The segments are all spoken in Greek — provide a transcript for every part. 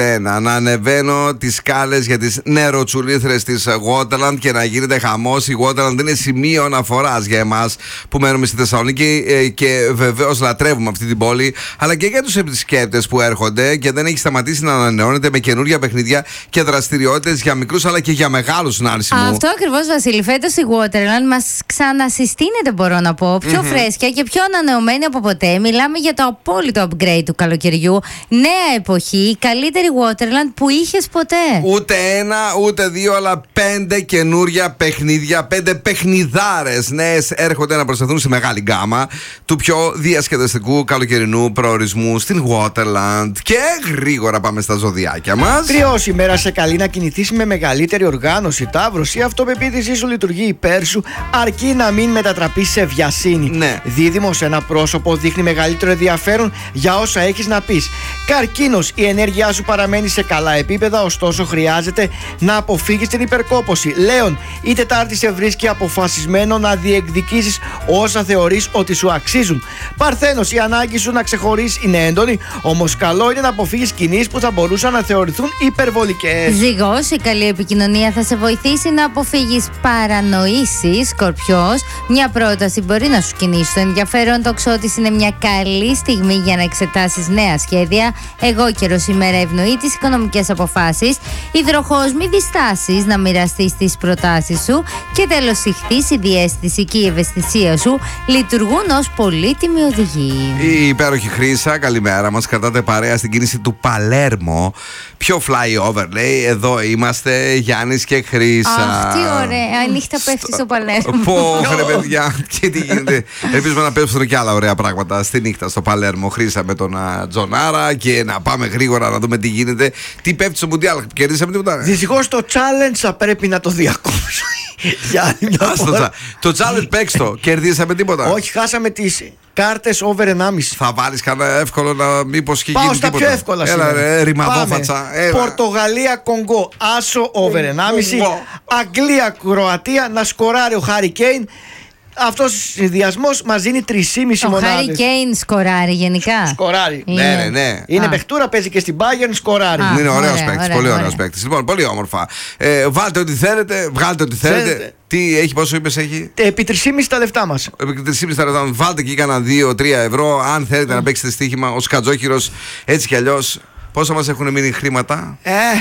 Να ανεβαίνω τις σκάλες για τις νεροτσουλήθρες της Waterland και να γίνεται χαμός. Η Waterland είναι σημείο αναφοράς για εμάς που μένουμε στη Θεσσαλονίκη και βεβαίως λατρεύουμε αυτή την πόλη, αλλά και για τους επισκέπτες που έρχονται, και δεν έχει σταματήσει να ανανεώνεται με καινούργια παιχνίδια και δραστηριότητες για μικρούς αλλά και για μεγάλους, Νάρση μου. Αυτό ακριβώς, Βασίλη. Φέτος η Waterland μας ξανασυστήνεται, μπορώ να πω, πιο φρέσκια και πιο ανανεωμένη από ποτέ. Μιλάμε για το απόλυτο upgrade του καλοκαιριού. Νέα εποχή, καλύτερη Waterland που είχες ποτέ. Ούτε ένα, ούτε δύο, αλλά 5 καινούρια παιχνίδια, 5 παιχνιδάρες νέες έρχονται να προσθεθούν στη μεγάλη γκάμα του πιο διασκεδαστικού καλοκαιρινού προορισμού στην Waterland. Και γρήγορα πάμε στα ζωδιάκια μας. Κρυός ημέρα σε καλεί να κινηθείς με μεγαλύτερη οργάνωση. Ταύρος, η αυτοπεποίθησή σου λειτουργεί υπέρ σου, αρκεί να μην μετατραπεί σε βιασύνη. Ναι. Δίδυμος, ένα πρόσωπο δείχνει μεγαλύτερο ενδιαφέρον για όσα έχεις να πεις. Καρκίνος, η ενέργειά σου παραμένει σε καλά επίπεδα, ωστόσο χρειάζεται να αποφύγεις την υπερκόπωση. Λέων, η Τετάρτη σε βρίσκει αποφασισμένο να διεκδικήσεις όσα θεωρείς ότι σου αξίζουν. Παρθένος, η ανάγκη σου να ξεχωρίσεις είναι έντονη, όμως καλό είναι να αποφύγεις κινήσεις που θα μπορούσαν να θεωρηθούν υπερβολικές. Ζυγός, η καλή επικοινωνία θα σε βοηθήσει να αποφύγεις παρανοήσεις. Σκορπιός, μια πρόταση μπορεί να σου κινήσει το ενδιαφέρον. Τοξότης, είναι μια καλή στιγμή για να εξετάσεις νέα σχέδια. Εγώ καιρός, ημέρα ευνοεί τις οικονομικές αποφάσεις. Υδροχόος, μη διστάσεις να μοιραστείς τις προτάσεις σου. Και τέλος, Ιχθύς, η διαίσθηση και η ευαισθησία σου λειτουργούν ως πολύτιμοι οδηγοί. Η υπέροχη Χρύσα, καλημέρα. Μας κρατάτε παρέα στην κίνηση του Παλέρμο. Πιο flyover, λέει. Εδώ είμαστε, Γιάννης και Χρύσα. Αχ, τι ωραία. Νύχτα πέφτει στο Παλέρμο. Πω, ρε παιδιά, και τι γίνεται. Ελπίζουμε να πέφτουν και άλλα ωραία πράγματα στη νύχτα στο Παλέρμο. Χρύσα με τον Τζονάρα, και να πάμε γρήγορα να δούμε τι γίνεται. Τι πέφτει στο Μουντιάλ, κερδίσαμε τίποτα? Δυστυχώς το challenge θα πρέπει να το διακόψω. Για άλλη μια φορά. Το challenge παίξ' το, κερδίσαμε τίποτα? Όχι, χάσαμε τις κάρτες over 1,5. Θα βάλεις κανένα εύκολο να μήπως και γίνει Πάω στα τίποτα? πιο εύκολα σήμερα. Έλα ρε, ρημαδόφατσα. Πορτογαλία, Κονγκό, άσο over 1,5. Αγγλία, Κροατία, να σκοράρει ο Χάρι Κέιν. Αυτός ο συνδυασμός μας δίνει 3,5 μονάδες. Ο Χάρι Κέιν σκοράρει γενικά. Σκοράρει. Ναι. Είναι παιχτούρα, παίζει και στην Bayern, σκοράρει. Είναι ωραίος παίκτης, πολύ ωραίος παίκτης. Λοιπόν, πολύ όμορφα. Βάλτε ό,τι θέλετε, βγάλτε ό,τι θέλετε. Τι έχει, πόσο είπες έχει? Επί 3,5 τα λεφτά μας. Επί 3,5 τα λεφτά. Βάλτε εκεί κάνα 2-3 ευρώ. Αν θέλετε να παίξετε στοίχημα, ο Σκατζόχυρος, έτσι κι αλλιώς. Πόσα μας έχουν μείνει χρήματα?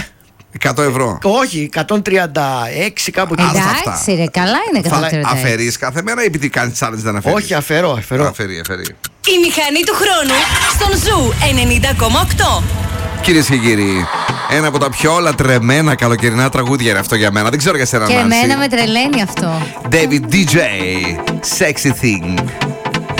100 ευρώ. Όχι, 136 κάπου εκεί. Εντάξει, ρε, καλά είναι 136. Αφαιρείς κάθε μέρα ή επειδή κάνεις challenge δεν αφαιρείς? Όχι, αφαιρώ. Αφαιρεί. Η μηχανή του χρόνου στον Ζου 90,8. Κυρίες και κύριοι, ένα από τα πιο λατρεμένα καλοκαιρινά τραγούδια είναι αυτό για μένα. Δεν ξέρω για σένα, Και Νάνση. εμένα με τρελαίνει αυτό. David DJ, Sexy Thing.